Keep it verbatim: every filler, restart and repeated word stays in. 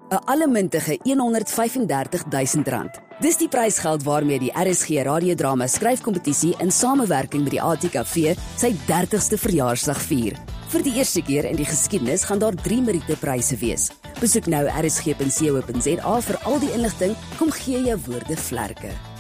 'n allemintige honderdvyfendertigduisend rand. Dis die prysgeld waarmee die R S G radiodrama skryfkompetisie in samewerking met die A T K V sy dertigste verjaarsdag vier. Vir die eerste keer in die geskiedenis gaan daar drie Meriete-pryse wees. Besoek nou r s g punt co punt za vir al die inligting. Kom gee jou woorde vlerke.